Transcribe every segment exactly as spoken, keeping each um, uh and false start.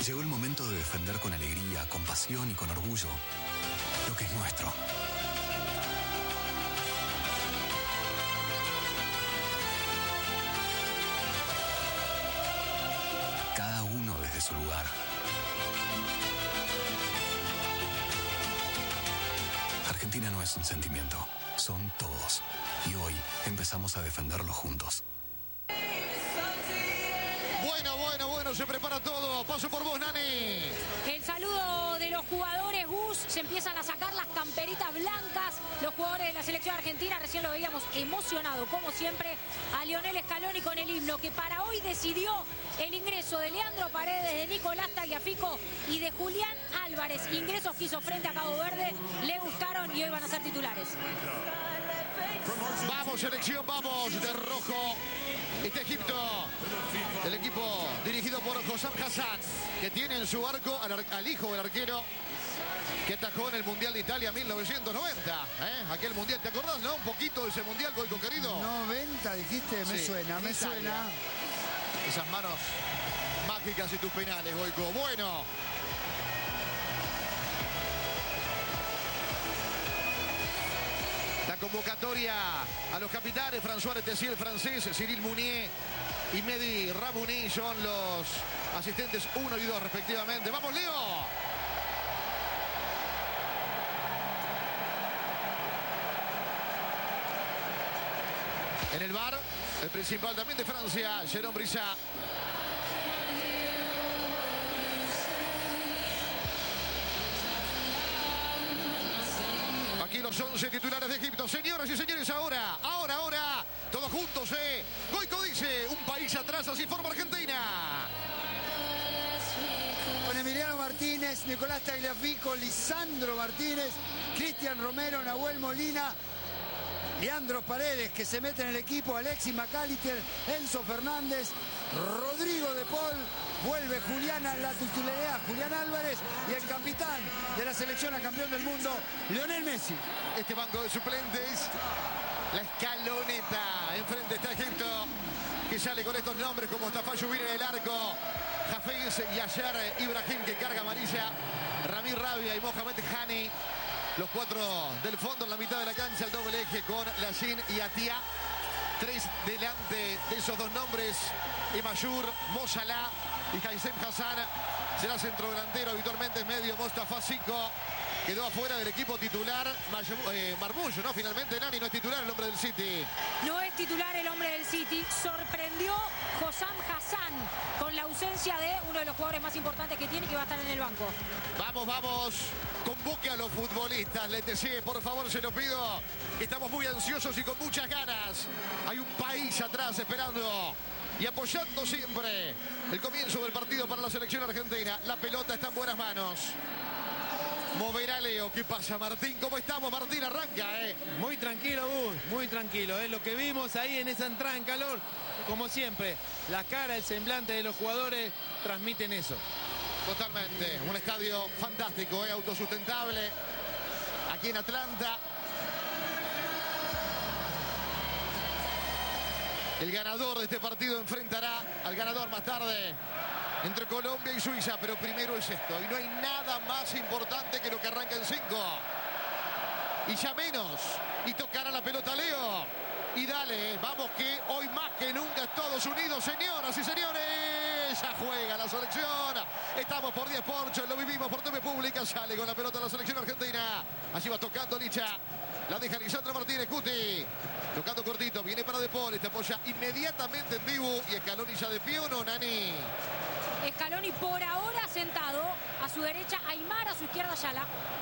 Llegó el momento de defender con alegría, con pasión y con orgullo lo que es nuestro. Cada uno desde su lugar. Argentina no es un sentimiento, son todos. Y hoy empezamos a defenderlo juntos. Bueno, bueno, bueno, se prepara todo. Paso por vos, Nani. El saludo de los jugadores, Gus. Se empiezan a sacar las camperitas blancas. Los jugadores de la selección argentina, recién lo veíamos emocionado, como siempre, a Lionel Scaloni con el himno, que para hoy decidió el ingreso de Leandro Paredes, de Nicolás Tagliafico y de Julián Álvarez. Ingresos que hizo frente a Cabo Verde, le gustaron y hoy van a ser titulares. Vamos, selección, vamos, de rojo. Este Egipto, el equipo dirigido por Hossam Hassan, que tiene en su arco al, al hijo del arquero que atajó en el Mundial de Italia mil novecientos noventa. ¿eh? Aquel Mundial, ¿te acordás, no? Un poquito de ese Mundial, Goico, querido. noventa, dijiste, me Sí, suena, me Italia. suena. Esas manos mágicas y tus penales, Goico. Bueno. La convocatoria a los capitanes, François Letessier, el francés, Cyril Mounier y Mehdi Ramouni son los asistentes uno y dos respectivamente. ¡Vamos, Leo! En el bar, el principal también de Francia, Jérôme Brissat. Aquí los once titulares de Egipto. Señoras y señores, ahora, ahora, ahora, todos juntos, ¿eh? Goico dice, un país atrás, así forma Argentina. Con Emiliano Martínez, Nicolás Tagliafico, Lisandro Martínez, Cristian Romero, Nahuel Molina, Leandro Paredes, que se mete en el equipo, Alexis McAllister, Enzo Fernández, Rodrigo de Paul, vuelve Julián a la titularidad, Julián Álvarez, y el capitán de la selección a campeón del mundo, Lionel Messi. Este banco de suplentes, la escaloneta, enfrente está Egipto, que sale con estos nombres como Mustafa Yubir en el arco, Hafez y Yasser Ibrahim, que carga amarilla, Ramir Rabia y Mohamed Hani. Los cuatro del fondo en la mitad de la cancha, el doble eje con Lachin y Atia. Tres delante de esos dos nombres, Imayur, Mo Salah y Haysem Hassan. Será centro delantero, habitualmente es medio. Mustafa Zico quedó afuera del equipo titular. Eh, Marmullo, ¿no? Finalmente, Nani, no es titular el hombre del City. No es titular el hombre del City. Sorprendió Hossam Hassan con la ausencia de uno de los jugadores más importantes que tiene, que va a estar en el banco. Vamos, vamos. Convoque a los futbolistas, Letessier, por favor, se lo pido. Estamos muy ansiosos y con muchas ganas. Hay un país atrás esperando y apoyando siempre el comienzo del partido para la selección argentina. La pelota está en buenas manos. Moverá Leo. ¿Qué pasa, Martín? ¿Cómo estamos, Martín? Arranca, ¿eh? Muy tranquilo, Gus, muy tranquilo. ¿eh? Lo que vimos ahí en esa entrada en calor, como siempre, la cara, el semblante de los jugadores transmiten eso. Totalmente. Un estadio fantástico, ¿eh? Autosustentable. Aquí en Atlanta. El ganador de este partido enfrentará al ganador más tarde entre Colombia y Suiza. Pero primero es esto. Y no hay nada más importante que lo que arranca en cinco. Y ya menos. Y tocará la pelota Leo. Y dale, vamos que hoy más que nunca Estados Unidos, señoras y señores. Ya juega la selección. Estamos por diez Sports, lo vivimos por T V Pública. Sale con la pelota la selección argentina. Allí va tocando Licha. La deja Lisandro Martínez, Cuti. Tocando cortito, viene para De Paul. Este apoya inmediatamente en Dibu. Y Scaloni ya de pie, ¿o no, Nani? Scaloni por ahora sentado. A su derecha Aymar, a su izquierda Yala.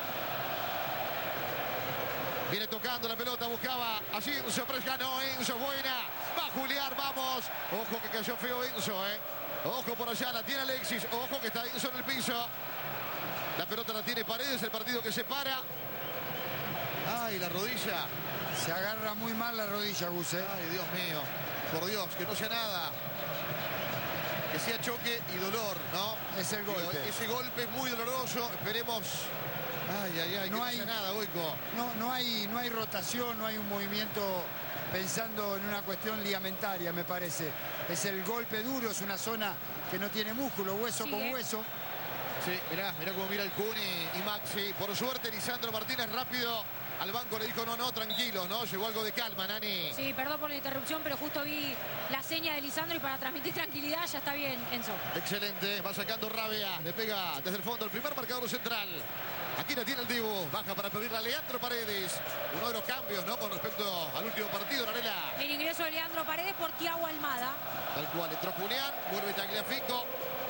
Viene tocando la pelota, buscaba allí Enzo, pero ganó Enzo, buena. Va a Julián, vamos. Ojo que cayó feo Enzo, eh. Ojo por allá, la tiene Alexis. Ojo que está Enzo en el piso. La pelota la tiene Paredes, el partido que se para. Ay, la rodilla. Se agarra muy mal la rodilla, Gus, ¿eh? Ay, Dios mío. Por Dios, que no sea nada. Que sea choque y dolor, ¿no? Es el golpe. Digo, ese golpe es muy doloroso. Esperemos. Ay, ay, ay, no que hay no sea nada, Goico. No, no hay, no hay rotación, no hay un movimiento pensando en una cuestión ligamentaria, me parece. Es el golpe duro, es una zona que no tiene músculo, hueso Sigue. con hueso. Sí, mirá, mirá cómo mira el Kun y, y Maxi. Por suerte, Lisandro Martínez rápido al banco le dijo, no, no, tranquilo, ¿no? Llegó algo de calma, Nani. Sí, perdón por la interrupción, pero justo vi la seña de Lisandro y para transmitir tranquilidad ya está bien, Enzo. Excelente, va sacando Rabia, le pega desde el fondo el primer marcador central. Aquí la tiene el Dibu, baja para pedirle a Leandro Paredes. Uno de los cambios, ¿no? Con respecto al último partido, Narela. El ingreso de Leandro Paredes por Thiago Almada. Tal cual, entró Julián, vuelve Tagliafico.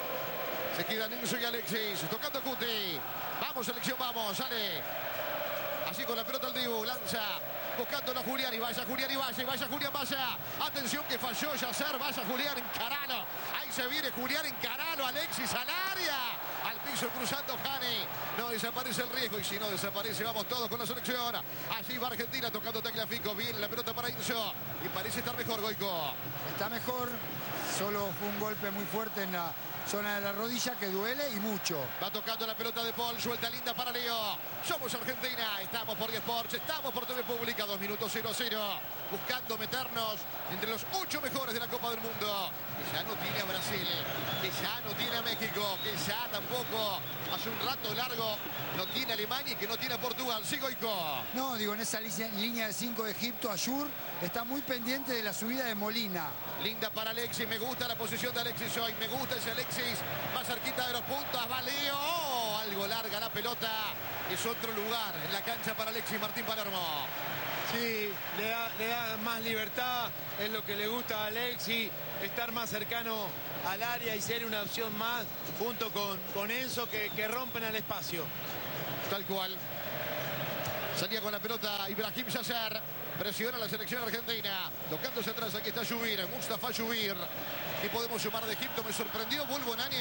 Se quedan Enzo y Alexis, tocando Cuti. Vamos, selección, vamos, sale. Así con la pelota el Dibu, lanza, buscándolo a Julián y vaya Julián y vaya, y vaya Julián, vaya. Atención que falló Yacer, vaya Julián, encaralo. Ahí se viene Julián, encaralo, Alexis al área. Al piso cruzando Jani. No desaparece el riesgo y si no desaparece vamos todos con la selección. Allí va Argentina tocando Tagliafico. Viene la pelota para Enzo y parece estar mejor Goico. Está mejor, solo fue un golpe muy fuerte en la zona de la rodilla que duele y mucho. Va tocando la pelota de Paul, suelta linda para Leo. Somos Argentina, estamos por eSports, estamos por T V Pública, dos minutos cero a cero. Buscando meternos entre los ocho mejores de la Copa del Mundo. Que ya no tiene a Brasil, que ya no tiene a México, que ya tampoco hace un rato largo no tiene a Alemania y que no tiene a Portugal. Sí, Goico. No, digo, en esa línea de cinco de Egipto, Ayur está muy pendiente de la subida de Molina. Linda para Alexis, me gusta la posición de Alexis hoy, me gusta ese Alexis más cerquita de los puntos, va Leo, oh, algo larga la pelota, es otro lugar en la cancha para Alexis Martín Palermo. Sí, le da, le da más libertad, es lo que le gusta a Alexis, estar más cercano al área y ser una opción más junto con, con Enzo que, que rompen el espacio. Tal cual. Salía con la pelota Ibrahim Yacer. Presiona la selección argentina. Tocándose atrás, aquí está Yubir. Mustafa Yubir. Y podemos sumar de Egipto. Me sorprendió. Vuelvo Nani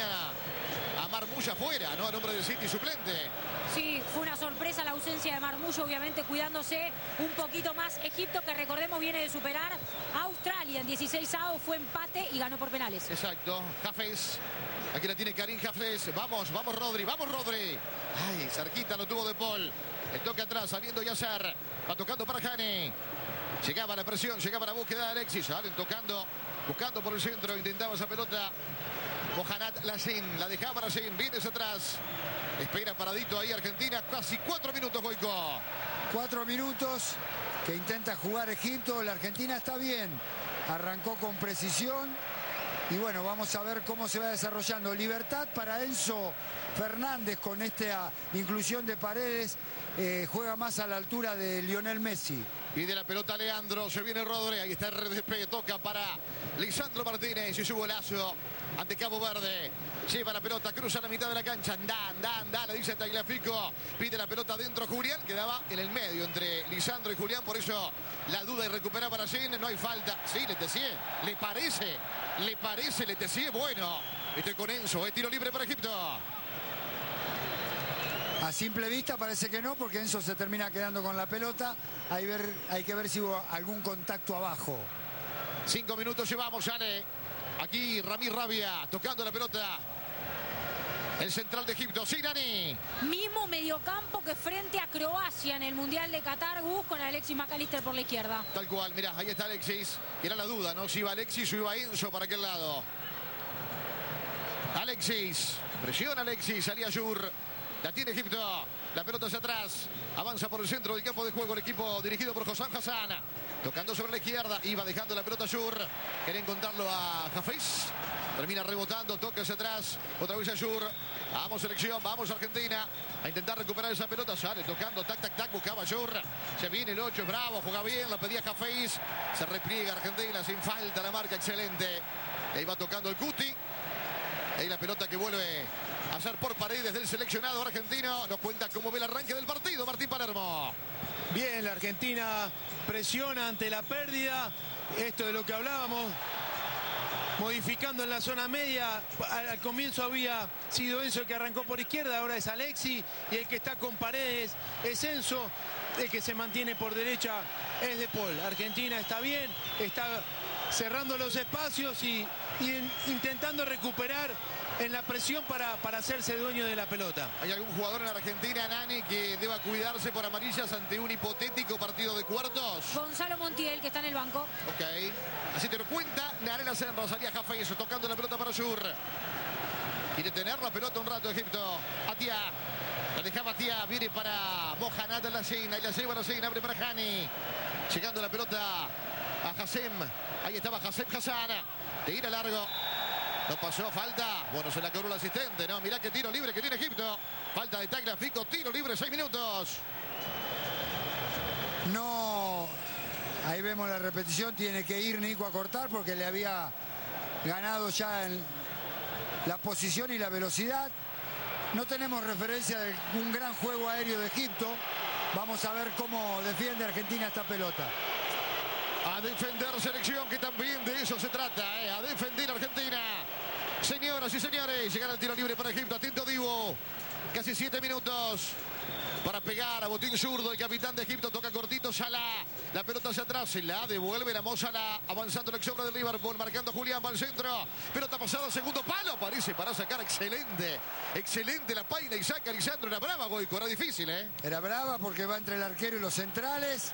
a Marmoush afuera, ¿no? A nombre del City suplente. Sí, fue una sorpresa la ausencia de Marmoush, obviamente cuidándose un poquito más. Egipto, que recordemos viene de superar a Australia en dieciséis avos, fue empate y ganó por penales. Exacto. Hafez. Aquí la tiene Karim Hafez. Vamos, vamos Rodri, vamos Rodri. Ay, cerquita lo tuvo de Paul. El toque atrás, saliendo Yacer. Va tocando para Jani. Llegaba la presión, llegaba la búsqueda de Alexis. Salen tocando, buscando por el centro. Intentaba esa pelota. Mohamed Lassin, la dejaba para Lassin. Viene hacia atrás. Espera paradito ahí Argentina. Casi cuatro minutos, Goico. Cuatro minutos que intenta jugar Egipto. La Argentina está bien. Arrancó con precisión. Y bueno, vamos a ver cómo se va desarrollando. Libertad para Enzo Fernández con esta inclusión de Paredes. Eh, juega más a la altura de Lionel Messi. Pide la pelota Leandro, se viene Rodri, ahí está el R D P, toca para Lisandro Martínez y su golazo ante Cabo Verde. Lleva la pelota, cruza la mitad de la cancha, anda, anda, anda, le dice Tagliafico. Pide la pelota dentro Julián, quedaba en el medio entre Lisandro y Julián, por eso la duda y recupera para Gin, no hay falta. Sí, Letessier, le parece, le parece Letessier, bueno. Estoy con Enzo, es tiro libre para Egipto. A simple vista parece que no, porque Enzo se termina quedando con la pelota. Hay, ver, hay que ver si hubo algún contacto abajo. Cinco minutos llevamos, sale. Aquí Ramí Rabia tocando la pelota. El central de Egipto, sí, Nani. Mismo mediocampo que frente a Croacia en el Mundial de Qatar, Gus, con Alexis McAllister por la izquierda. Tal cual, mirá, ahí está Alexis. Era la duda, ¿no? Si iba Alexis o iba Enzo para aquel lado. Alexis, presiona Alexis, salía Yur. La tiene Egipto, la pelota hacia atrás, avanza por el centro del campo de juego el equipo dirigido por Hossam Hassan, tocando sobre la izquierda, iba dejando la pelota a Yur, quería encontrarlo a Hafez, termina rebotando, toca hacia atrás, otra vez a Yur, vamos selección, vamos Argentina, a intentar recuperar esa pelota, sale tocando, tac, tac, tac, buscaba Yur, se viene el ocho, es bravo, juega bien, la pedía Hafez, se repliega Argentina, sin falta la marca, excelente, ahí va tocando el Cuti, ahí la pelota que vuelve a ser por Paredes del seleccionado argentino. Nos cuenta cómo ve el arranque del partido, Martín Palermo. Bien, la Argentina presiona ante la pérdida. Esto de lo que hablábamos. Modificando en la zona media. Al, al comienzo había sido Enzo el que arrancó por izquierda. Ahora es Alexis. Y el que está con Paredes es Enzo. El que se mantiene por derecha es De Paul. Argentina está bien. Está cerrando los espacios y, y en, intentando recuperar en la presión para, para hacerse dueño de la pelota. ¿Hay algún jugador en Argentina, Nani, que deba cuidarse por amarillas ante un hipotético partido de cuartos? Gonzalo Montiel, que está en el banco. Ok. Así te lo cuenta Narela Senra, salía Hafez tocando la pelota para Yur. Quiere tener la pelota un rato Egipto. Atia. La dejaba Atia. Viene para Mohamed Al-Hassin. Ahí la lleva Al-Hassin. Abre para Hani. Llegando la pelota a Hassem. Ahí estaba Hassem Hassan. De ir a largo. No pasó, falta. Bueno, se la cobró el asistente, ¿no? Mirá qué tiro libre que tiene Egipto. Falta de Tagliafico. Tiro libre, seis minutos. No. Ahí vemos la repetición. Tiene que ir Nico a cortar porque le había ganado ya en la posición y la velocidad. No tenemos referencia de un gran juego aéreo de Egipto. Vamos a ver cómo defiende Argentina esta pelota. A defender selección, que también de eso se trata, ¿eh? A defender Argentina. Señoras y señores, llegará el tiro libre para Egipto. Atento Divo. Casi siete minutos para pegar a botín zurdo. El capitán de Egipto toca cortito. Salah. La pelota hacia atrás. Se la devuelve la Salah. Avanzando el ex hombre del Liverpool. Marcando Julián. Va al centro. Pelota pasada. Segundo palo. Parece para sacar. Excelente. Excelente la paina y saca Lisandro. Era brava, Goico. Era difícil, ¿eh? Era brava porque va entre el arquero y los centrales.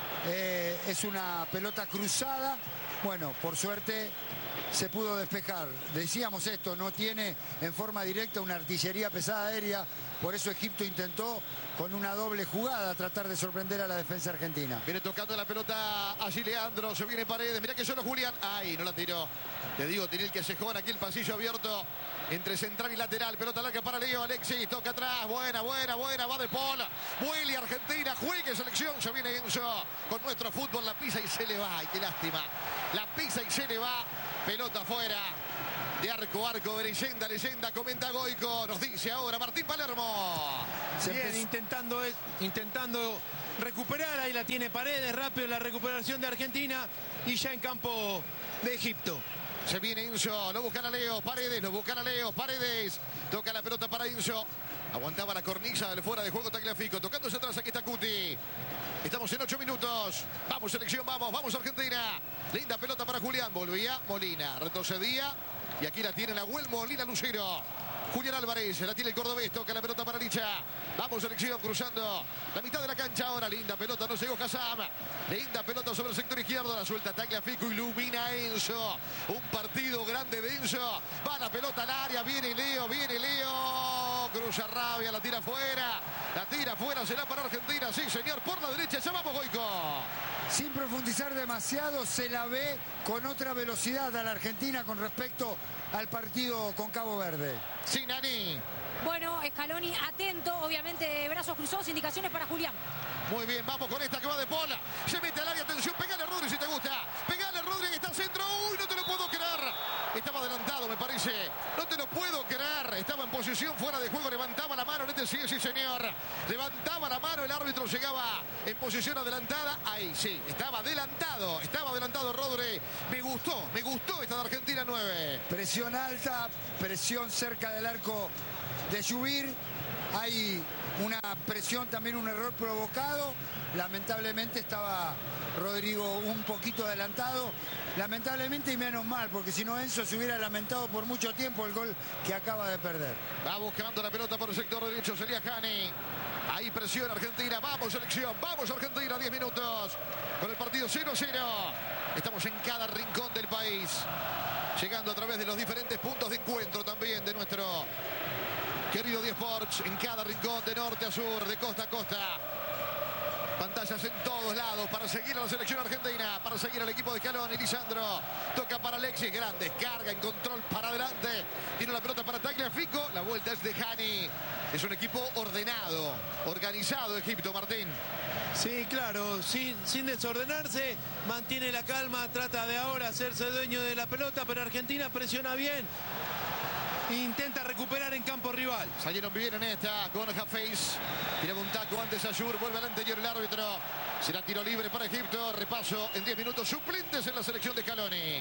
Eh, es una pelota cruzada. Bueno, por suerte se pudo despejar. Decíamos esto, no tiene en forma directa una artillería pesada aérea. Por eso Egipto intentó con una doble jugada tratar de sorprender a la defensa argentina. Viene tocando la pelota allí Leandro. Se viene Paredes. Mirá que solo Julián. Ay, no la tiró. Te digo, tiene el callejón. Aquí el pasillo abierto entre central y lateral. Pelota larga para Leo. Alexis toca atrás. Buena, buena, buena. Va de Paul. Vuelve Argentina. Juegue selección. Se viene Enzo con nuestro fútbol. La pisa y se le va. Ay, qué lástima. La pisa y se le va. Pelota afuera. De arco, arco, de leyenda, leyenda. Comenta Goico. Nos dice ahora Martín Palermo. Bien, intentando, intentando recuperar. Ahí la tiene Paredes. Rápido la recuperación de Argentina. Y ya en campo de Egipto. Se viene Enzo, lo buscan a Leo, Paredes, lo buscan a Leo, Paredes. Toca la pelota para Enzo. Aguantaba la cornisa del fuera de juego Tagliafico. Tocándose atrás, aquí está Cuti. Estamos en ocho minutos. Vamos, selección, vamos, vamos Argentina. Linda pelota para Julián. Volvía Molina, retrocedía. Y aquí la tiene Nahuel Molina Lucero. Julián Álvarez, la tiene el cordobés, toca la pelota para Licha. Vamos, selección, cruzando la mitad de la cancha ahora. Linda pelota, no llegó Hassam. Linda pelota sobre el sector izquierdo, la suelta Tagliafico, ilumina Enzo. Un partido grande de Enzo. Va la pelota al área, viene Leo, viene Leo. Cruza Rabia, la tira fuera. La tira fuera, será para Argentina. Sí, señor, por la derecha, ya vamos, Goico. Sin profundizar demasiado, se la ve con otra velocidad a la Argentina con respecto al partido con Cabo Verde. Sí, Nani. Bueno, Scaloni atento, obviamente de brazos cruzados, indicaciones para Julián. Muy bien, vamos con esta que va de Pola. Se mete al área, atención, pegale Rodri si te gusta. Pegale Rodri que está al centro. Uy, no te lo puedo creer. Estaba adelantado, me parece. No te lo puedo creer. Estaba en posición fuera de juego, levantaba la mano. Este sí, sí, señor. Levantaba la mano, el árbitro llegaba en posición adelantada. Ahí sí, estaba adelantado. Estaba adelantado Rodri. Me gustó, me gustó esta de Argentina nueve. Presión alta, presión cerca del arco de Lluvir. Hay una presión, también un error provocado. Lamentablemente estaba Rodrigo un poquito adelantado. Lamentablemente y menos mal, porque si no Enzo se hubiera lamentado por mucho tiempo el gol que acaba de perder. Va buscando la pelota por el sector derecho, sería Hani. Ahí presión Argentina, vamos selección, vamos Argentina, diez minutos. Con el partido cero a cero. Estamos en cada rincón del país. Llegando a través de los diferentes puntos de encuentro también de nuestro querido D Sports, en cada rincón de norte a sur, de costa a costa. Pantallas en todos lados para seguir a la selección argentina, para seguir al equipo de Scaloni. Lisandro toca para Alexis, gran descarga en control para adelante. Tiene la pelota para Tagliafico, la vuelta es de Hani. Es un equipo ordenado, organizado Egipto, Martín. Sí, claro, sin, sin desordenarse, mantiene la calma, trata de ahora hacerse dueño de la pelota, pero Argentina presiona bien. Intenta recuperar en campo rival. Salieron bien en esta con Hafez. Tiraba un taco antes a Ayur. Vuelve al anterior el árbitro. Será tiro libre para Egipto. Repaso en diez minutos. Suplentes en la selección de Scaloni.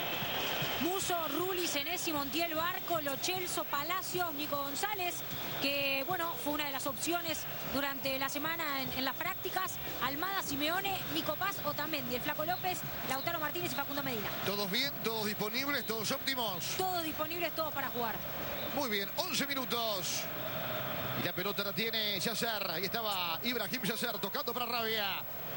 Muso, Rulli, Senesi, Montiel, Barco, Lo Celso, Palacios, Nico González, que bueno, fue una de las opciones durante la semana en, en las prácticas. Almada, Simeone, Nico Paz, Otamendi, el Flaco López, Lautaro Martínez y Facundo Medina. ¿Todos bien? ¿Todos disponibles? ¿Todos óptimos? Todos disponibles, todos para jugar. Muy bien, once minutos. Y la pelota la tiene Yasser. Ahí estaba Ibrahim Yasser tocando para Rabia.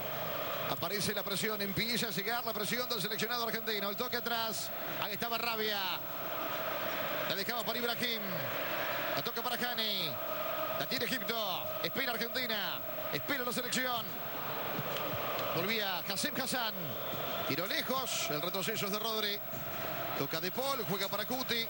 Aparece la presión, empieza a llegar la presión del seleccionado argentino. El toque atrás, ahí estaba Rabia. La dejaba para Ibrahim. La toca para Hani. La tiene Egipto. Espera Argentina. Espera la selección. Volvía Hassem Hassan. Tiro lejos. El retroceso es de Rodri. Toca De Paul. Juega para Cuti.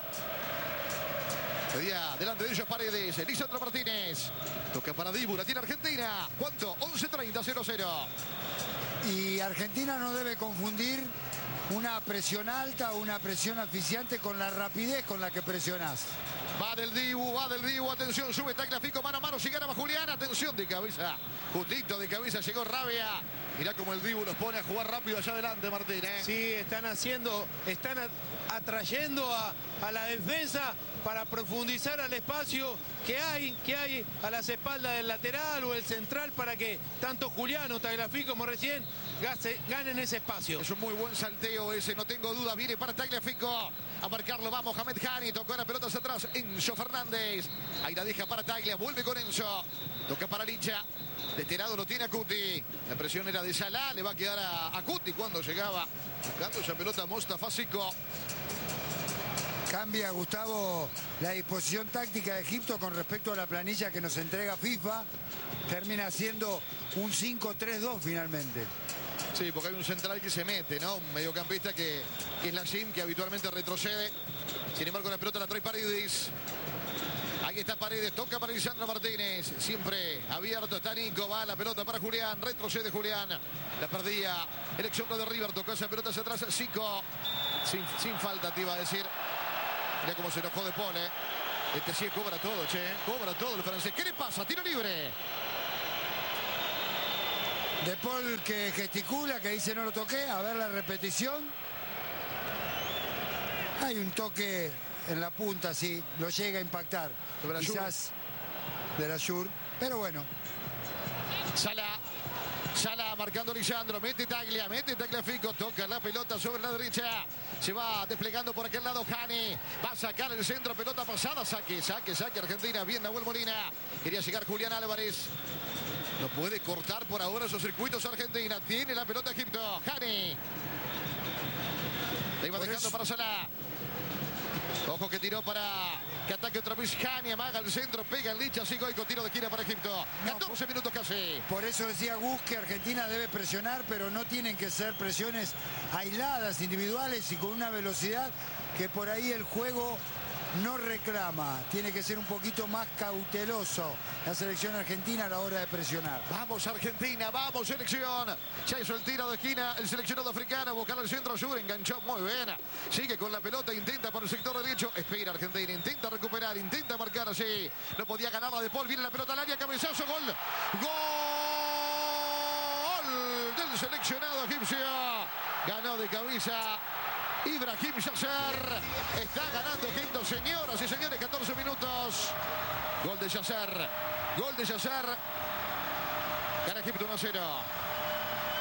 Pedía delante de ellos Paredes. Lisandro Martínez. Toca para Dibu. La tiene Argentina. ¿Cuánto? once treinta, cero cero. Y Argentina no debe confundir una presión alta o una presión asfixiante con la rapidez con la que presionás. Va del Dibu, va del Dibu, atención, sube Tagliafico, mano a mano, si ganaba Julián, atención de cabeza, justito de cabeza llegó Rabia. Mirá como el Dibu los pone a jugar rápido allá adelante, Martín, ¿eh? Sí, están haciendo, están atrayendo a, a la defensa para profundizar al espacio que hay, que hay a las espaldas del lateral o el central para que tanto Julián o Tagliafico como recién gase, ganen ese espacio. Es un muy buen salteo ese, no tengo duda, viene para Tagliafico. A marcarlo va Mohamed Hani, tocó la pelota hacia atrás, Enzo Fernández. Ahí la deja para Taglia, vuelve con Enzo. Toca para Licha. De este lado lo tiene a Cuti. La presión era de Salah, le va a quedar a, a Cuti cuando llegaba. Buscando esa pelota Mostafa Siko. Cambia, Gustavo, la disposición táctica de Egipto con respecto a la planilla que nos entrega FIFA. Termina siendo un cinco tres dos finalmente. Sí, porque hay un central que se mete, ¿no? Un mediocampista que, que es Lachim, que habitualmente retrocede. Sin embargo, la pelota la trae Paredes. Ahí está Paredes, toca para Lisandro Martínez. Siempre abierto está Nico, va la pelota para Julián. Retrocede Julián. La perdía el ex hombre de River, tocó esa pelota hacia atrás. Zico. Sin, sin falta, te iba a decir. Mira cómo se enojó De Paul, ¿eh? Este sí cobra todo, che. Cobra todo el francés. ¿Qué le pasa? Tiro libre. De Paul que gesticula, que dice no lo toqué. A ver la repetición. Hay un toque en la punta, sí. Lo llega a impactar. Quizás de la Shur. Pero bueno. Salah. Salah marcando Lisandro. Mete Taglia. Mete Tagliafico. Toca la pelota sobre la derecha. Se va desplegando por aquel lado Hani. Va a sacar el centro. Pelota pasada. Saque, saque, saque Argentina. Bien Nahuel Molina. Quería llegar Julián Álvarez. No puede cortar por ahora esos circuitos Argentina. Tiene la pelota Egipto. Hani. La iba Por dejando eso. para Salah. Ojo que tiró para que ataque otra vez Hani. Amaga el centro. Pega en Licha. Sigo y con tiro de esquina para Egipto. catorce minutos casi. Por eso decía Gus que Argentina debe presionar, pero no tienen que ser presiones aisladas, individuales y con una velocidad que por ahí el juego no reclama. Tiene que ser un poquito más cauteloso la selección argentina a la hora de presionar. Vamos Argentina, vamos selección. Ya hizo el tiro de esquina el seleccionado africano. Buscar el centro, Sur enganchó muy bien. Sigue con la pelota, intenta por el sector derecho. Espera Argentina, intenta recuperar, intenta marcar así. No podía ganarla De Paul. Viene la pelota al área, cabezazo, gol. Gol del seleccionado egipcio. Ganó de cabeza Ibrahim Yasser. Está ganando Egipto, señoras y señores, catorce minutos. Gol de Yasser. Gol de Yasser. Gana Egipto uno a cero.